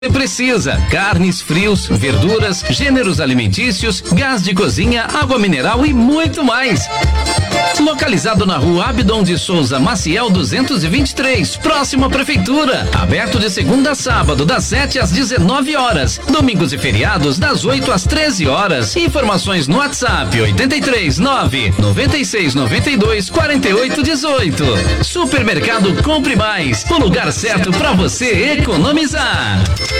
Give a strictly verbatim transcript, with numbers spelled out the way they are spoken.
Você precisa: carnes, frios, verduras, gêneros alimentícios, gás de cozinha, água mineral e muito mais. Localizado na rua Abdon de Souza Maciel duzentos e vinte e três, próximo à prefeitura. Aberto de segunda a sábado, das sete às dezenove horas. Domingos e feriados, das oito às treze horas. Informações no WhatsApp oitenta e três, nove, noventa e seis, noventa e dois, quarenta e oito, dezoito. Supermercado Compre Mais, o lugar certo para você economizar.